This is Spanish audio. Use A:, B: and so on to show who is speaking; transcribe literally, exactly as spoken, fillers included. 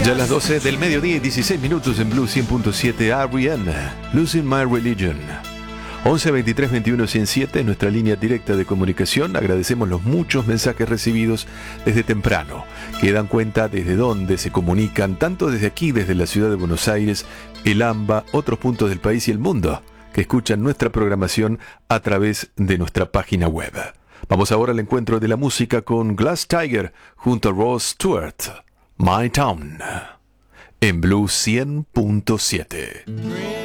A: Ya a las doce del mediodía y dieciséis minutos en Blue cien punto siete. R E M, Losing My Religion. once veintitrés veintiuno ciento siete es nuestra línea directa de comunicación. Agradecemos los muchos mensajes recibidos desde temprano, que dan cuenta desde dónde se comunican, tanto desde aquí, desde la ciudad de Buenos Aires, el AMBA, otros puntos del país y el mundo, que escuchan nuestra programación a través de nuestra página web. Vamos ahora al encuentro de la música con Glass Tiger junto a Ross Stewart. My Town, en Blue cien punto siete.